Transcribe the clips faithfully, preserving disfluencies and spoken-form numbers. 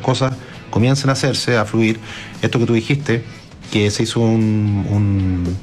cosas comiencen a hacerse, a fluir. Esto que tú dijiste, que se hizo un, un,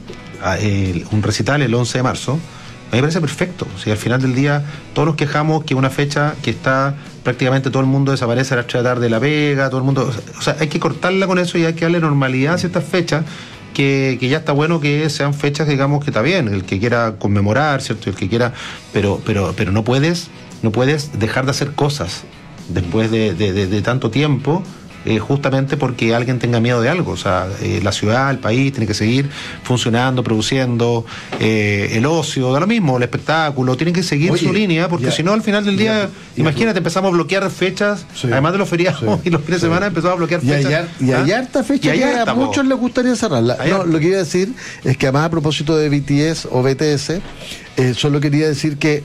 eh, un recital el once de marzo, a mí me parece perfecto. O sea, al final del día todos nos quejamos que una fecha que está prácticamente todo el mundo desaparece a las tres de la tarde de La Vega, todo el mundo, o sea, hay que cortarla con eso y hay que darle normalidad a ciertas fechas, que, que ya está bueno que sean fechas, digamos, que está bien, el que quiera conmemorar, ¿cierto? El que quiera, pero, pero, pero no puedes, no puedes dejar de hacer cosas después de, de, de, de tanto tiempo. Eh, justamente porque alguien tenga miedo de algo. O sea, eh, la ciudad, el país tiene que seguir funcionando, produciendo, eh, el ocio, da lo mismo, el espectáculo, tienen que seguir Oye, su línea, porque ya, si no, al final del día, ya, imagínate, ya, empezamos a bloquear fechas, sí, sí, además de los feriados, sí, y los fines sí, de semana empezamos a bloquear fechas. Y hay, y hay ¿ah? harta fecha que harta, a muchos po. les gustaría cerrarla. No, lo que iba a decir es que además a propósito de B T S o B T S, eh, solo quería decir que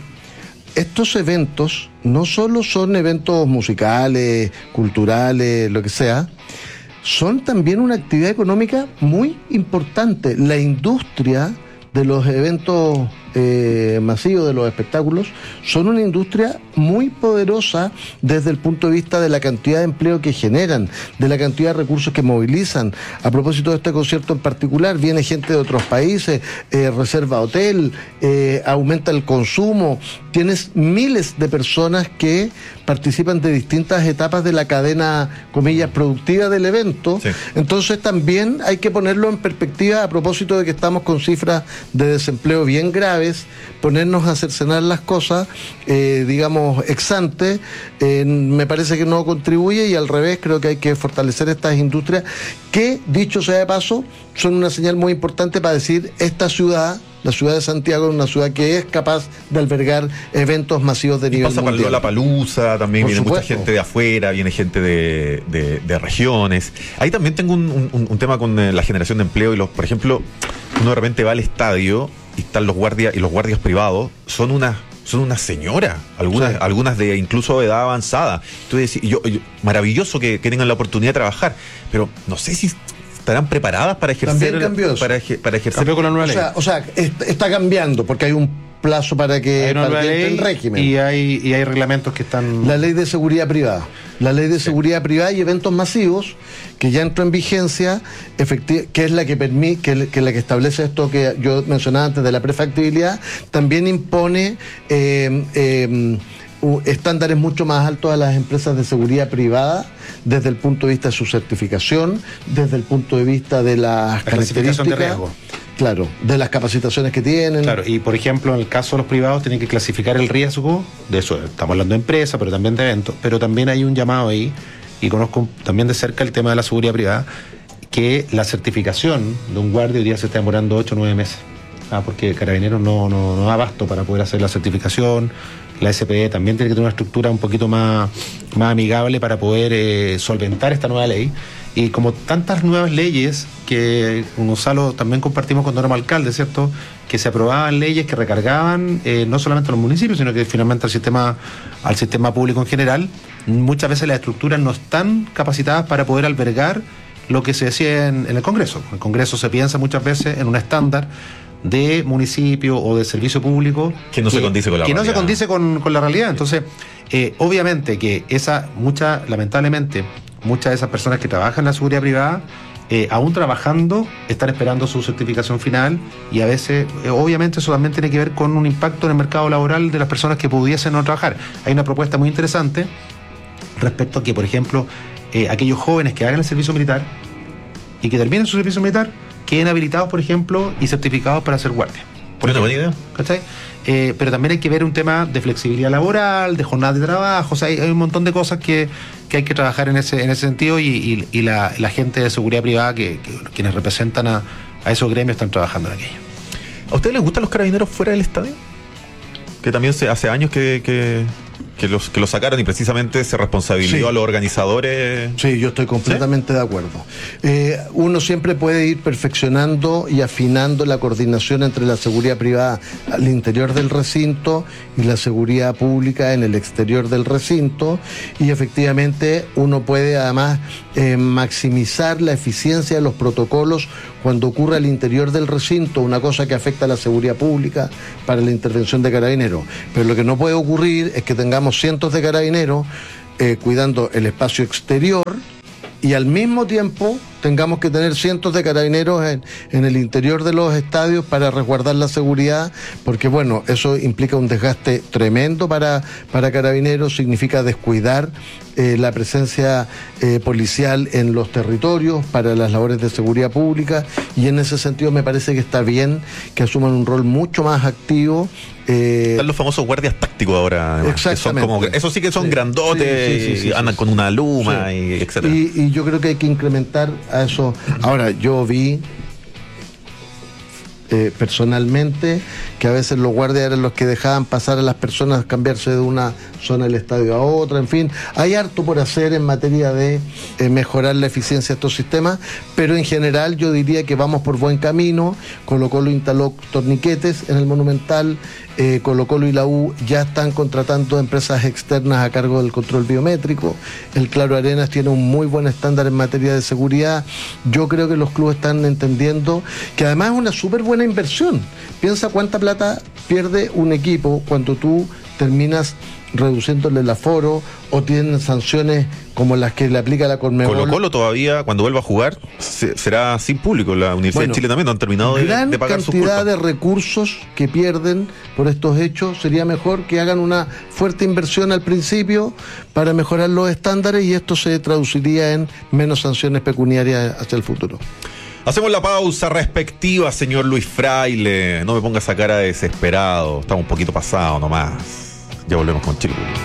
estos eventos no solo son eventos musicales, culturales, lo que sea, son también una actividad económica muy importante. La industria de los eventos eh, masivos, de los espectáculos, son una industria muy poderosa desde el punto de vista de la cantidad de empleo que generan, de la cantidad de recursos que movilizan. A propósito de este concierto en particular, viene gente de otros países, eh, reserva hotel, eh, aumenta el consumo, tienes miles de personas que participan de distintas etapas de la cadena, comillas, productiva del evento. Sí. Entonces también hay que ponerlo en perspectiva a propósito de que estamos con cifras de desempleo bien graves, ponernos a cercenar las cosas, eh, digamos, ex ante, eh, me parece que no contribuye, y al revés, creo que hay que fortalecer estas industrias que, dicho sea de paso, son una señal muy importante para decir, esta ciudad, la ciudad de Santiago, es una ciudad que es capaz de albergar eventos masivos de y nivel pasa mundial. Pasa para Lollapalooza, también Por viene supuesto. mucha gente de afuera, viene gente de, de, de regiones. Ahí también tengo un, un, un tema con la generación de empleo y los, por ejemplo, uno de repente va al estadio y están los guardias, y los guardias privados son unas son una señora, algunas, sí, algunas de incluso de edad avanzada. Entonces, yo, yo, maravilloso que, que tengan la oportunidad de trabajar, pero no sé si estarán preparadas para ejercer para, para ejercer con la nueva ley. O sea, o sea, está cambiando porque hay un plazo para que, hay para que ley, entre en régimen. Y hay, y hay reglamentos que están... La ley de seguridad privada. La ley de seguridad sí. privada y eventos masivos, que ya entró en vigencia, efecti- que es la que permite, que, que la que establece esto que yo mencionaba antes de la prefactibilidad, también impone eh, eh, estándares mucho más altos a las empresas de seguridad privada, desde el punto de vista de su certificación, desde el punto de vista de las la características de riesgo. Claro, de las capacitaciones que tienen. Claro, y por ejemplo, en el caso de los privados tienen que clasificar el riesgo, de eso estamos hablando de empresas, pero también de eventos, pero también hay un llamado ahí, y conozco también de cerca el tema de la seguridad privada, que la certificación de un guardia hoy día se está demorando ocho o nueve meses, ah, porque Carabineros no, no, no da abasto para poder hacer la certificación. La S P E también tiene que tener una estructura un poquito más, más amigable para poder eh, solventar esta nueva ley. Y como tantas nuevas leyes que con Gonzalo también compartimos cuando éramos alcalde, ¿cierto? Que se aprobaban leyes que recargaban eh, no solamente a los municipios, sino que finalmente al sistema, al sistema público en general. Muchas veces las estructuras no están capacitadas para poder albergar lo que se decía en, en el Congreso. En el Congreso se piensa muchas veces en un estándar de municipio o de servicio público que no que, se condice con la que realidad. no se condice con, con la realidad. Entonces, eh, obviamente que esa, mucha, lamentablemente, muchas de esas personas que trabajan en la seguridad privada, eh, aún trabajando, están esperando su certificación final, y a veces, eh, obviamente, eso también tiene que ver con un impacto en el mercado laboral de las personas que pudiesen no trabajar. Hay una propuesta muy interesante respecto a que, por ejemplo, eh, aquellos jóvenes que hagan el servicio militar y que terminen su servicio militar queden habilitados, por ejemplo, y certificados para ser guardia. Por buena idea. ¿Cachai? Eh, pero también hay que ver un tema de flexibilidad laboral, de jornada de trabajo, o sea, hay, hay un montón de cosas que, que hay que trabajar en ese en ese sentido, y, y, y la, la gente de seguridad privada, que, que quienes representan a, a esos gremios, están trabajando en aquello. ¿A ustedes les gustan los Carabineros fuera del estadio? Que también se, hace años que... que... Que los, que los sacaron y precisamente se responsabilizó sí. a los organizadores. Sí, yo estoy completamente ¿Sí? de acuerdo. Eh, uno siempre puede ir perfeccionando y afinando la coordinación entre la seguridad privada al interior del recinto y la seguridad pública en el exterior del recinto, y efectivamente uno puede además eh, maximizar la eficiencia de los protocolos cuando ocurre al interior del recinto una cosa que afecta a la seguridad pública para la intervención de Carabineros. Pero lo que no puede ocurrir es que tengamos cientos de carabineros eh, cuidando el espacio exterior y al mismo tiempo tengamos que tener cientos de carabineros en, en el interior de los estadios para resguardar la seguridad, porque bueno, eso implica un desgaste tremendo para, para carabineros, significa descuidar eh, la presencia eh, policial en los territorios para las labores de seguridad pública, y en ese sentido me parece que está bien que asuman un rol mucho más activo. Eh, Están los famosos guardias tácticos ahora, además, que son como, eso sí que son sí, grandotes, sí, sí, sí, y andan sí, con una luma, sí. y etcétera. Y, y yo creo que hay que incrementar a eso. Ahora, yo vi eh, personalmente que a veces los guardias eran los que dejaban pasar a las personas, cambiarse de una zona del estadio a otra, en fin, hay harto por hacer en materia de eh, mejorar la eficiencia de estos sistemas, pero en general yo diría que vamos por buen camino. Colo-Colo instaló torniquetes en el Monumental, eh, Colo-Colo y la U ya están contratando empresas externas a cargo del control biométrico, el Claro Arenas tiene un muy buen estándar en materia de seguridad. Yo creo que los clubes están entendiendo que además es una súper buena inversión. Piensa cuánta plata pierde un equipo cuando tú terminas reduciéndole el aforo o tienen sanciones como las que le aplica la Conmebol. Colo-Colo todavía, cuando vuelva a jugar, se, será sin público. La Universidad bueno, de Chile también no han terminado de, de pagar sus culpas. Gran cantidad de recursos que pierden por estos hechos. Sería mejor que hagan una fuerte inversión al principio para mejorar los estándares, y esto se traduciría en menos sanciones pecuniarias hacia el futuro. Hacemos la pausa respectiva, señor Luis Fraile. No me ponga esa cara de desesperado. Estamos un poquito pasados nomás. Ya volvemos con Chile Público.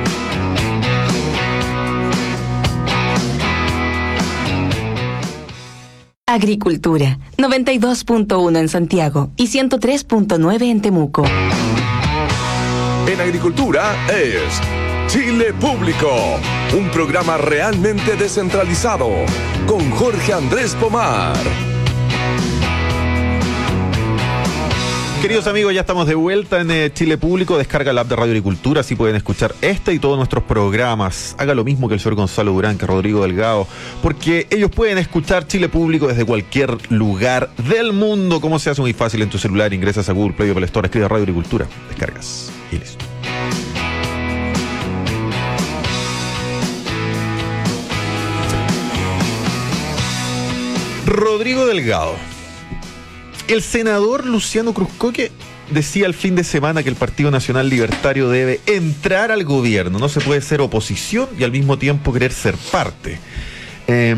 Agricultura, noventa y dos punto uno en Santiago y ciento tres punto nueve en Temuco. En Agricultura es Chile Público, un programa realmente descentralizado, con Jorge Andrés Pomar. Queridos amigos, ya estamos de vuelta en eh, Chile Público. Descarga el app de Radio Agricultura, así pueden escuchar este y todos nuestros programas. Haga lo mismo que el señor Gonzalo Durán, que Rodrigo Delgado, porque ellos pueden escuchar Chile Público desde cualquier lugar del mundo. ¿Cómo se hace? Muy fácil. En tu celular ingresas a Google Play o Play Store, escribe Radio Agricultura, descargas y listo. Rodrigo Delgado. El senador Luciano Cruzcoque decía el fin de semana que el Partido Nacional Libertario debe entrar al gobierno. No se puede ser oposición y al mismo tiempo querer ser parte. Eh,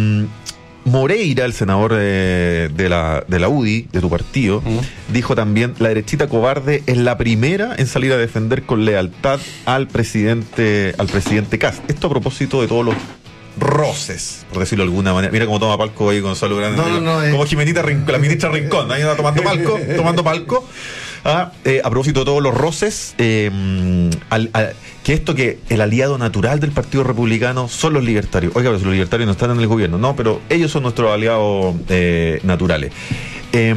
Moreira, el senador eh, de, la, de la U D I, de tu partido, uh-huh. dijo también: la derechita cobarde es la primera en salir a defender con lealtad al presidente, al presidente Kast. Esto a propósito de todos los roces, por decirlo de alguna manera. Mira cómo toma palco ahí Gonzalo Grande. No, no, no, como eh. Jimenita Rincón, la ministra Rincón, ahí anda tomando palco, tomando palco. Ah, eh, a propósito de todos los roces, eh, al, al, que esto que el aliado natural del Partido Republicano son los libertarios. Oiga, pero si los libertarios no están en el gobierno, no, pero ellos son nuestros aliados eh, naturales. Eh,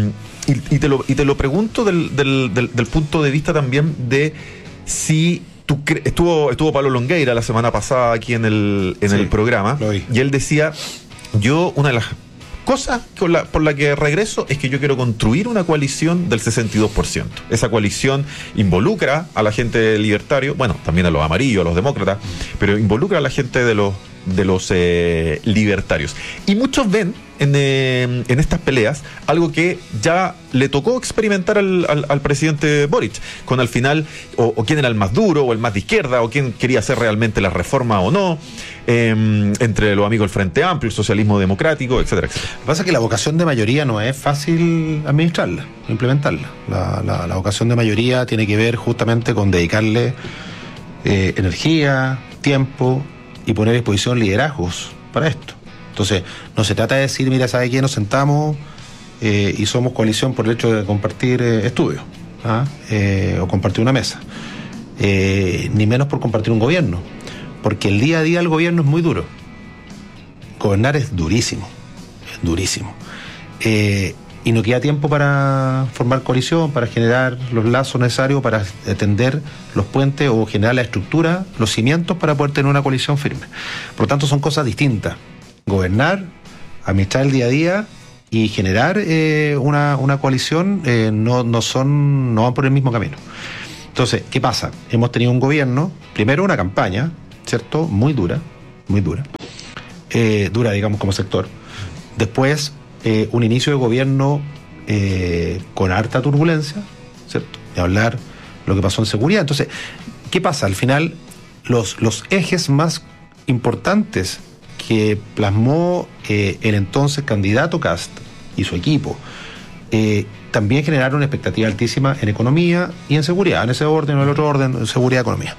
y, y, te lo, y te lo pregunto del, del, del, del punto de vista también de si Tú cre- estuvo, estuvo Pablo Longueira la semana pasada aquí en el, en sí, el programa, y él decía: yo, una de las cosas por la, por la que regreso es que yo quiero construir una coalición del sesenta y dos por ciento. Esa coalición involucra a la gente libertario, bueno, también a los amarillos, a los demócratas, pero involucra a la gente de los de los eh, libertarios. Y muchos ven en, eh, en estas peleas algo que ya le tocó experimentar al, al, al presidente Boric, con al final o, o quién era el más duro o el más de izquierda, o quién quería hacer realmente la reforma o no, eh, entre los amigos del Frente Amplio, el socialismo democrático, etcétera, etcétera. Lo que pasa es que la vocación de mayoría no es fácil administrarla, implementarla. La, la, la vocación de mayoría tiene que ver justamente con dedicarle eh, energía, tiempo y poner a disposición liderazgos para esto. Entonces, no se trata de decir: mira, ¿sabe qué? Nos sentamos eh, y somos coalición por el hecho de compartir eh, estudios, ¿ah? eh, o compartir una mesa. Eh, ni menos por compartir un gobierno, porque el día a día del gobierno es muy duro. Gobernar es durísimo, es durísimo. Eh, y no queda tiempo para formar coalición, para generar los lazos necesarios, para tender los puentes o generar la estructura, los cimientos para poder tener una coalición firme. Por lo tanto, son cosas distintas. Gobernar, administrar el día a día y generar eh, una, una coalición eh, no, no son, no van por el mismo camino. Entonces, ¿qué pasa? Hemos tenido un gobierno, primero una campaña, ¿cierto? Muy dura, muy dura. eh, dura, digamos, como sector. Después, eh, un inicio de gobierno eh, con harta turbulencia, ¿cierto? De hablar lo que pasó en seguridad. Entonces, ¿qué pasa? Al final, los, los ejes más importantes que plasmó eh, el entonces candidato Kast y su equipo, eh, también generaron una expectativa altísima en economía y en seguridad, en ese orden o en el otro orden, en seguridad y economía.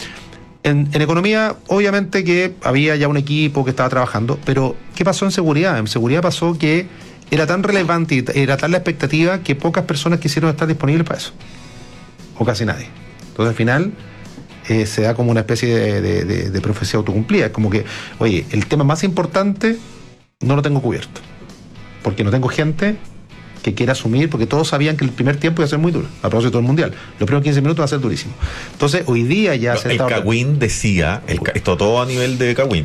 En, en economía, obviamente que había ya un equipo que estaba trabajando, pero ¿qué pasó en seguridad? En seguridad pasó que era tan relevante y era tan la expectativa que pocas personas quisieron estar disponibles para eso, o casi nadie. Entonces al final eh, se da como una especie de, de, de, de profecía autocumplida. Es como que, oye, el tema más importante no lo tengo cubierto, porque no tengo gente que quiera asumir, porque todos sabían que el primer tiempo iba a ser muy duro, a propósito del Mundial. Los primeros quince minutos va a ser durísimo. Entonces, hoy día ya no, se el está... Cagüín decía, el, esto todo a nivel de Cagüín,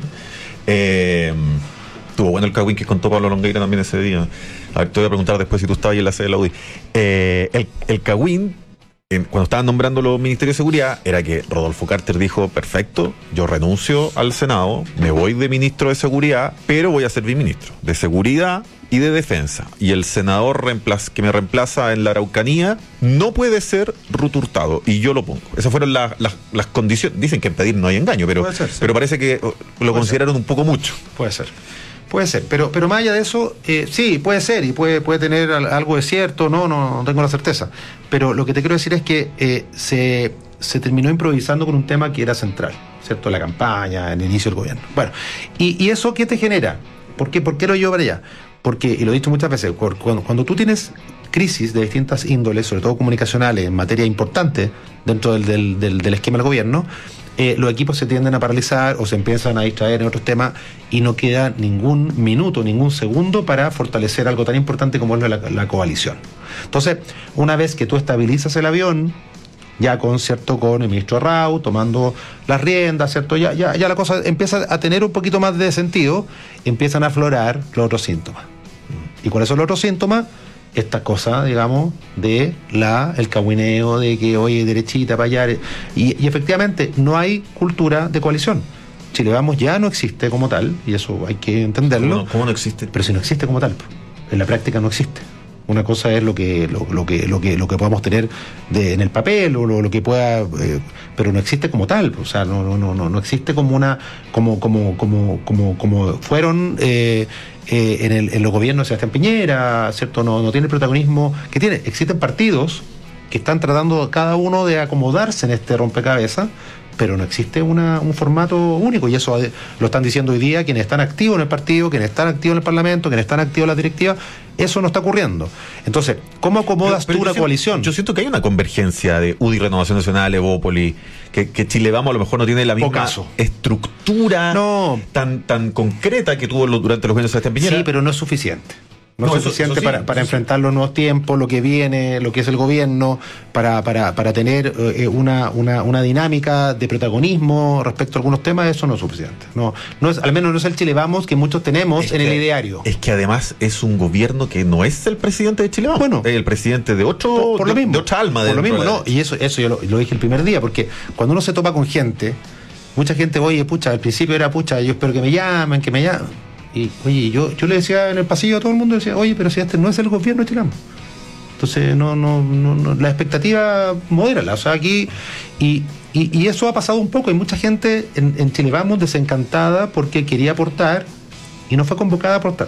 eh, tuvo bueno el Cagüín que contó Pablo Longueira también ese día. A ver, te voy a preguntar después si tú estabas ahí en la sede de la U D I. Eh, el, el Cagüín, en, cuando estaban nombrando los ministerios de seguridad, era que Rodolfo Carter dijo, perfecto, yo renuncio al Senado, me voy de ministro de seguridad, pero voy a ser viceministro de seguridad y de defensa. Y el senador reemplaz, que me reemplaza en la Araucanía no puede ser Ruth Hurtado, y yo lo pongo. Esas fueron las, las, las condiciones. Dicen que en pedir no hay engaño, pero, ser, sí. pero parece que lo puede consideraron ser. un poco mucho. Puede ser. Puede ser, pero pero más allá de eso, eh, sí, puede ser, y puede puede tener algo de cierto, no, no, no tengo la certeza. Pero lo que te quiero decir es que eh, se, se terminó improvisando con un tema que era central, ¿cierto? La campaña, el inicio del gobierno. Bueno, ¿y, y eso qué te genera? ¿Por qué, por qué lo llevo para allá? Porque, y lo he dicho muchas veces, cuando, cuando tú tienes crisis de distintas índoles, sobre todo comunicacionales, en materia importante dentro del, del, del, del esquema del gobierno, Eh, los equipos se tienden a paralizar o se empiezan a distraer en otros temas y no queda ningún minuto, ningún segundo para fortalecer algo tan importante como es la, la coalición. Entonces, una vez que tú estabilizas el avión, ya con cierto con el ministro Arrau tomando las riendas, cierto, ya, ya, ya la cosa empieza a tener un poquito más de sentido, empiezan a aflorar los otros síntomas. Y con esos otros síntomas, esta cosa, digamos, de la el cagüineo, de que, oye, derechita para allá. Y, y efectivamente, no hay cultura de coalición. Chile Vamos ya no existe como tal, y eso hay que entenderlo. ¿Cómo no, cómo no existe? Pero si no existe como tal, en la práctica no existe. Una cosa es lo que lo, lo que lo que lo que podamos tener de, en el papel o lo, lo que pueda, eh, pero no existe como tal. O sea, no no no no existe como una como como como como como fueron eh, eh, en el en los gobiernos de Sebastián Piñera, cierto. No no tiene el protagonismo que tiene. Existen partidos que están tratando cada uno de acomodarse en este rompecabezas, pero no existe una, un formato único, y eso lo están diciendo hoy día quienes están activos en el partido, quienes están activos en el Parlamento, quienes están activos en las directivas. Eso no está ocurriendo. Entonces, ¿cómo acomodas pero, pero tú una siento, coalición? Yo siento que hay una convergencia de U D I, Renovación Nacional, Evópoli, que, que Chile Vamos a lo mejor no tiene la misma Pocaso. estructura no. tan, tan concreta que tuvo durante los gobiernos de Sebastián Piñera. Sí, pero no es suficiente. No, no es suficiente eso, eso sí, para, para eso enfrentar sí. los nuevos tiempos, lo que viene, lo que es el gobierno, para, para, para tener eh, una, una, una dinámica de protagonismo respecto a algunos temas. Eso no es suficiente. No, no es, al menos no es el Chile Vamos que muchos tenemos es en que, el ideario. Es que además es un gobierno que no es el presidente de Chile Vamos. Bueno, es el presidente de otro, por, por lo de, mismo, de otra alma. Por lo mismo, no. Y eso, eso yo lo, lo dije el primer día, porque cuando uno se topa con gente, mucha gente, oye, pucha, al principio era pucha, yo espero que me llamen, que me llamen. Y oye, yo, yo le decía en el pasillo a todo el mundo, decía, oye, pero si este no es el gobierno chileno. Entonces, no, no, no, no la expectativa modérala. O sea, aquí, y, y, y eso ha pasado un poco. Hay mucha gente en, en Chile Vamos desencantada porque quería aportar y no fue convocada a aportar.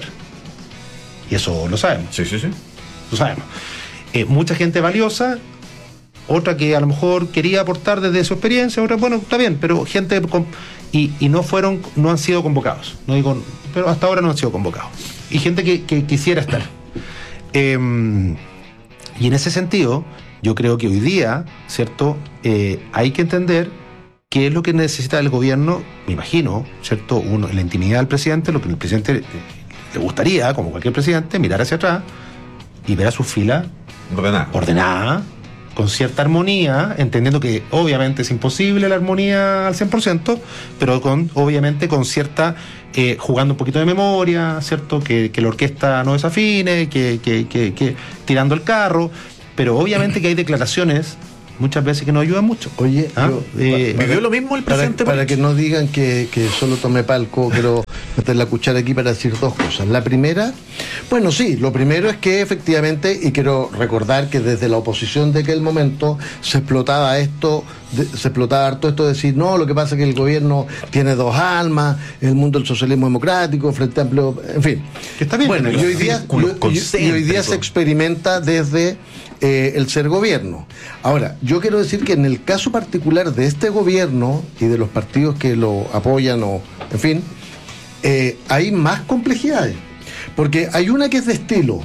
Y eso lo sabemos. Sí, sí, sí. Lo sabemos. Eh, mucha gente valiosa, otra que a lo mejor quería aportar desde su experiencia, otra, bueno, está bien, pero gente con, y, y no fueron, no han sido convocados, no digo, pero hasta ahora no han sido convocados. Y gente que, que quisiera estar. Eh, y en ese sentido, yo creo que hoy día, ¿cierto? Eh, hay que entender qué es lo que necesita el gobierno, me imagino, ¿cierto? Uno, en la intimidad del presidente, lo que el presidente le gustaría, como cualquier presidente, mirar hacia atrás y ver a su fila ordenada. ordenada, con cierta armonía, entendiendo que obviamente es imposible la armonía al cien por ciento, pero con obviamente con cierta, eh, jugando un poquito de memoria, ¿cierto? Que, que la orquesta no desafine, que, que, que, que tirando el carro, pero obviamente que hay declaraciones muchas veces que no ayudan mucho. Oye, ¿Ah? yo, eh, ¿vivió lo mismo el presidente? Para, para que no digan que, que solo tomé palco, quiero meter la cuchara aquí para decir dos cosas. La primera, bueno, sí, lo primero es que efectivamente, y quiero recordar que desde la oposición de aquel momento se explotaba esto, de, se explotaba harto esto de decir, no, lo que pasa es que el gobierno tiene dos almas, el mundo del socialismo democrático, Frente Amplio, en fin. Que está bien, bueno, y hoy día, y, y hoy día se experimenta desde eh, el ser gobierno. Ahora, yo quiero decir que en el caso particular de este gobierno y de los partidos que lo apoyan, o en fin, eh, hay más complejidades. Porque hay una que es de estilo,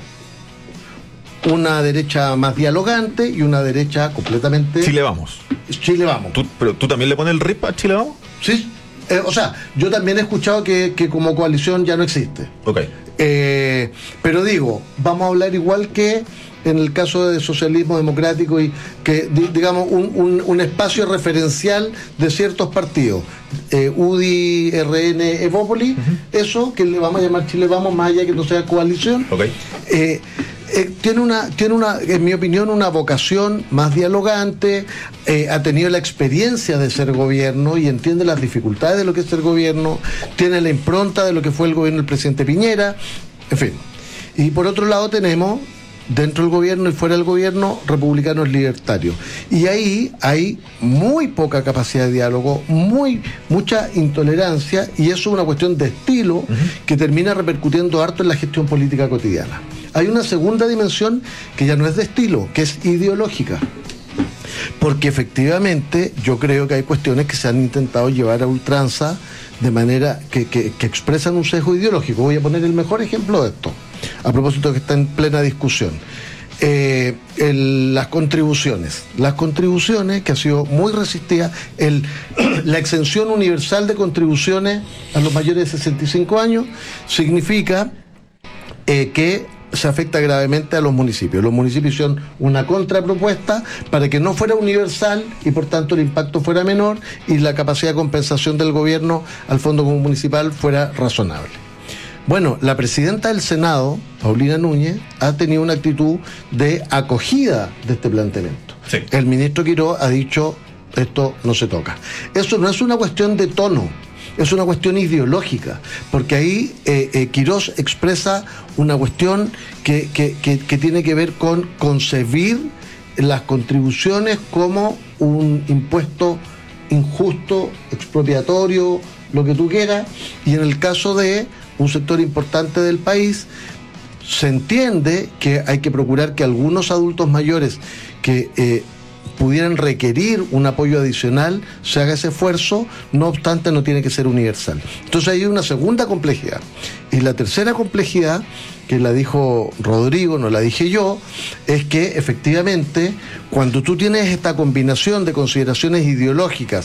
una derecha más dialogante y una derecha completamente... Chile vamos. Chile vamos. ¿Tú, pero tú también le pones el R I P a Chile vamos? Sí. Eh, o sea, yo también he escuchado que, que como coalición ya no existe. Ok. Eh, pero digo, vamos a hablar igual que en el caso de socialismo democrático y que, di, digamos, un, un, un espacio referencial de ciertos partidos. Eh, U D I, R N, Evópolis, uh-huh. Eso que le vamos a llamar Chile Vamos, más allá que no sea coalición. Okay. Eh, eh, tiene una, tiene una, en mi opinión, una vocación más dialogante, eh, ha tenido la experiencia de ser gobierno y entiende las dificultades de lo que es ser gobierno, tiene la impronta de lo que fue el gobierno del presidente Piñera, en fin. Y por otro lado tenemos, dentro del gobierno y fuera del gobierno, republicanos libertarios. Y ahí hay muy poca capacidad de diálogo, muy mucha intolerancia, y eso es una cuestión de estilo uh-huh. que termina repercutiendo harto en la gestión política cotidiana. Hay una segunda dimensión que ya no es de estilo, que es ideológica. Porque efectivamente yo creo que hay cuestiones que se han intentado llevar a ultranza de manera que, que, que expresan un sesgo ideológico. Voy a poner el mejor ejemplo de esto, a propósito de que está en plena discusión. Eh, el, las contribuciones. Las contribuciones, que ha sido muy resistida, el, la exención universal de contribuciones a los mayores de sesenta y cinco años, significa eh, que se afecta gravemente a los municipios. Los municipios hicieron una contrapropuesta para que no fuera universal y por tanto el impacto fuera menor y la capacidad de compensación del gobierno al Fondo Común Municipal fuera razonable. Bueno, la presidenta del Senado, Paulina Núñez, ha tenido una actitud de acogida de este planteamiento. Sí. El ministro Quirós ha dicho, esto no se toca. Eso no es una cuestión de tono, es una cuestión ideológica, porque ahí eh, eh, Quirós expresa una cuestión que, que, que, que tiene que ver con concebir las contribuciones como un impuesto injusto, expropiatorio, lo que tú quieras, y en el caso de un sector importante del país, se entiende que hay que procurar que algunos adultos mayores que eh, pudieran requerir un apoyo adicional, se haga ese esfuerzo, no obstante no tiene que ser universal. Entonces hay una segunda complejidad. Y la tercera complejidad, que la dijo Rodrigo, no la dije yo, es que efectivamente cuando tú tienes esta combinación de consideraciones ideológicas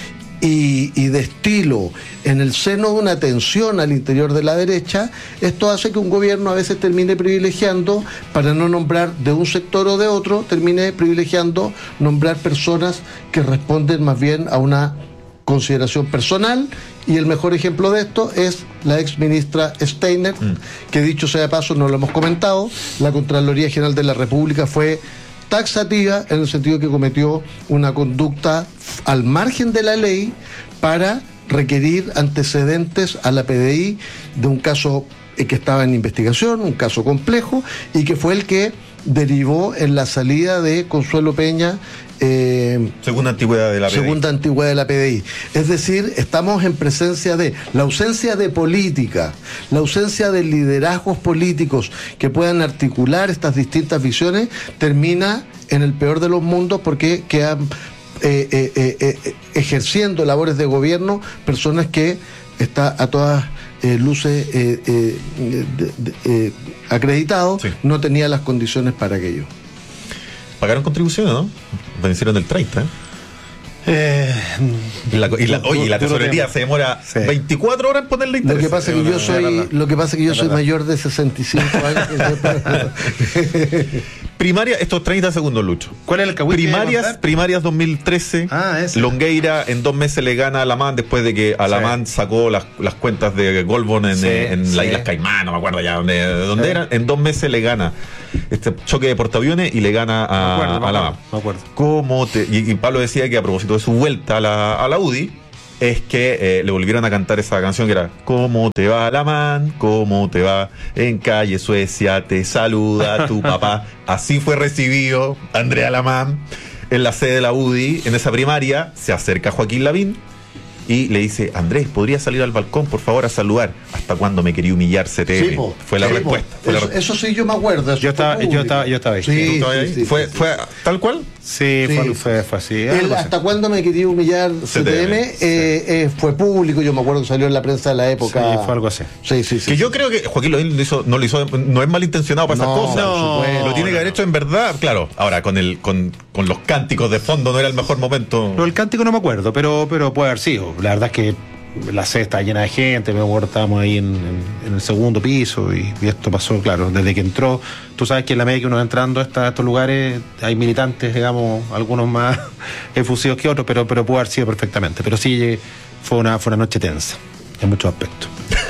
Y, y de estilo en el seno de una tensión al interior de la derecha, esto hace que un gobierno a veces termine privilegiando, para no nombrar de un sector o de otro, termine privilegiando nombrar personas que responden más bien a una consideración personal, y el mejor ejemplo de esto es la ex ministra Steiner, mm. que dicho sea de paso, no lo hemos comentado, la Contraloría General de la República fue taxativa en el sentido que cometió una conducta al margen de la ley para requerir antecedentes a la P D I de un caso que estaba en investigación, un caso complejo, y que fue el que derivó en la salida de Consuelo Peña, eh, segunda antigüedad de la P D I. Segunda antigüedad de la P D I. Es decir, estamos en presencia de la ausencia de política, la ausencia de liderazgos políticos que puedan articular estas distintas visiones, termina en el peor de los mundos, porque quedan eh, eh, eh, eh, ejerciendo labores de gobierno personas que está a todas eh, luces eh, eh, de, de, eh, acreditado, sí. No tenía las condiciones para aquello. Pagaron contribuciones, ¿no? Vencieron el treinta, ¿eh? Eh, y la, y la, oye, y la tesorería se demora sí. veinticuatro horas en ponerle interés. Lo que pasa es que yo soy, lo que pasa que yo soy mayor de sesenta y cinco años. Primaria, estos treinta segundos, Lucho. ¿Cuál es el que Primarias, primarias dos mil trece. Ah, ese. Longueira en dos meses le gana a Alamán después de que Alamán sí. sacó las, las cuentas de Goldborn en, sí, en sí. las Islas Caimán, no me acuerdo ya dónde, dónde sí. eran. En dos meses le gana este choque de portaaviones y le gana a, me acuerdo, a Alamán. Me acuerdo. ¿Cómo te, y, y Pablo decía que a propósito de su vuelta a la, a la U D I, es que eh, le volvieron a cantar esa canción que era ¿Cómo te va, Alamán? ¿Cómo te va? En calle Suecia te saluda tu papá. Así fue recibido Andrea Alamán en la sede de la U D I, en esa primaria. Se acerca Joaquín Lavín y le dice: Andrés, ¿podría salir al balcón, por favor, a saludar? ¿Hasta cuándo me quería humillar C T M? Sí, po, fue la sí, respuesta. Fue eso, la... eso sí yo me acuerdo. Yo estaba, yo, estaba, yo estaba ahí. Sí, ¿Tú sí, ahí? sí, ¿Fue, sí, ¿Fue tal cual? Sí, sí. Fue, fue, fue así. El, ¿Hasta cuándo me quería humillar C T M? C T M, eh, eh, fue público, yo me acuerdo que salió en la prensa de la época. Sí, fue algo así. Sí, sí, sí. Que yo creo que Joaquín Lavín lo hizo, no lo hizo, no es malintencionado para No, esas cosas. no, lo tiene que haber hecho en verdad. Claro, ahora con el con, con los cánticos de fondo no era el mejor momento. Pero el cántico no me acuerdo, pero, pero puede haber sido. La verdad es que la sede está llena de gente, me acuerdo, estábamos ahí en, en, en el segundo piso y, y esto pasó, claro, desde que entró. Tú sabes que en la medida que uno va entrando a, esta, a estos lugares hay militantes, digamos, algunos más efusivos que otros, pero, pero pudo haber sido perfectamente. Pero sí, fue una, fue una noche tensa en muchos aspectos.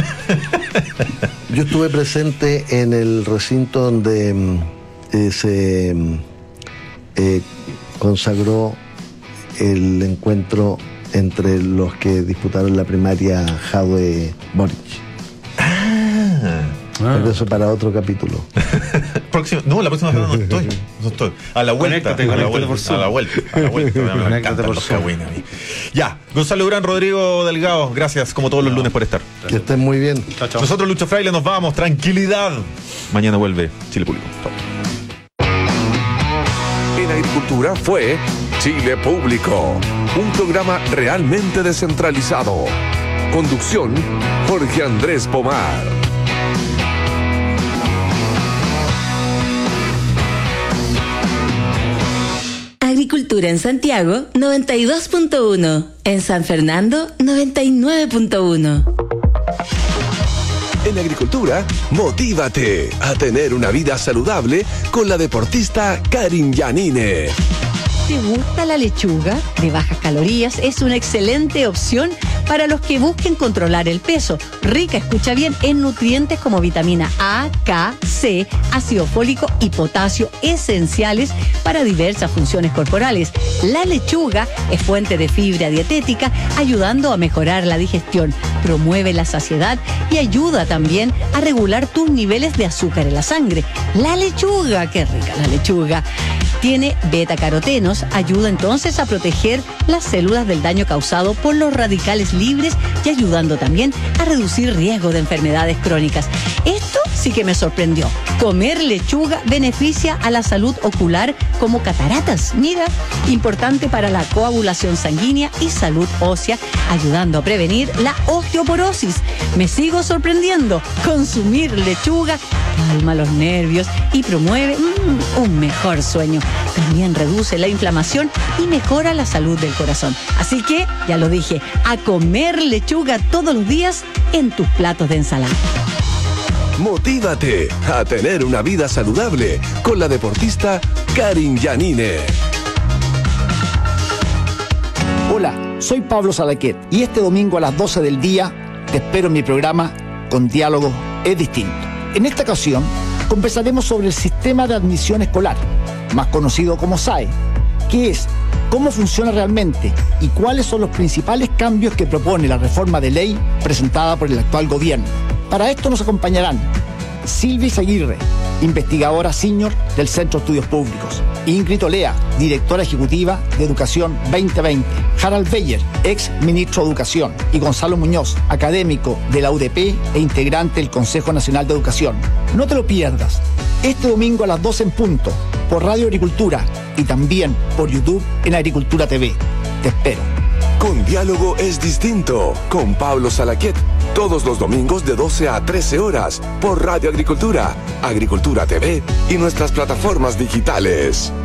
Yo estuve presente en el recinto donde eh, se eh, consagró el encuentro entre los que disputaron la primaria Jadwe Boric. Ah, Pero eso para otro capítulo. próxima, no, la próxima semana no estoy, no estoy. A la vuelta, Conéctate, a la conéctate vuelta, por Zoom. a la vuelta, a la vuelta. Me, me encantan los cagüines a mí. Ya, Gonzalo Durán, Rodrigo Delgado, gracias como todos los lunes por estar. Que estén muy bien. Chao, chao. Nosotros, Lucho Fraile, nos vamos. Tranquilidad. Mañana vuelve Chile Público. Chao. En Agricultura fue Chile Público, un programa realmente descentralizado. Conducción, Jorge Andrés Pomar. Agricultura en Santiago, noventa y dos punto uno. En San Fernando, noventa y nueve punto uno. En Agricultura, motívate a tener una vida saludable con la deportista Karin Yanine. ¿Te gusta la lechuga? De bajas calorías, es una excelente opción para los que busquen controlar el peso. Rica, escucha bien, en nutrientes como vitamina A, K, C, ácido fólico y potasio, esenciales para diversas funciones corporales. La lechuga es fuente de fibra dietética, ayudando a mejorar la digestión, promueve la saciedad y ayuda también a regular tus niveles de azúcar en la sangre. La lechuga, qué rica la lechuga. Tiene betacarotenos, ayuda entonces a proteger las células del daño causado por los radicales libres y ayudando también a reducir riesgo de enfermedades crónicas. Esto sí que me sorprendió. Comer lechuga beneficia a la salud ocular como cataratas. Mira, importante para la coagulación sanguínea y salud ósea, ayudando a prevenir la osteoporosis. Me sigo sorprendiendo. Consumir lechuga calma los nervios y promueve mmm, un mejor sueño. También reduce la inflamación y mejora la salud del corazón. Así que, ya lo dije, a comer lechuga todos los días en tus platos de ensalada. Motívate a tener una vida saludable con la deportista Karin Yanine. Hola, soy Pablo Salaquet y este domingo a las doce del día te espero en mi programa Con Diálogo es Distinto. En esta ocasión conversaremos sobre el sistema de admisión escolar, más conocido como S A E, qué es, cómo funciona realmente y cuáles son los principales cambios que propone la reforma de ley presentada por el actual gobierno. Para esto nos acompañarán Silvia Aguirre, investigadora senior del Centro de Estudios Públicos, Ingrid Olea, directora ejecutiva de Educación veinte veinte, Harald Beyer, ex ministro de Educación, y Gonzalo Muñoz, académico de la U D P e integrante del Consejo Nacional de Educación. No te lo pierdas, este domingo a las doce en punto, por Radio Agricultura y también por YouTube en Agricultura T V. Te espero. Con Diálogo es Distinto, con Pablo Salaquet, todos los domingos de doce a trece horas, por Radio Agricultura, Agricultura T V y nuestras plataformas digitales.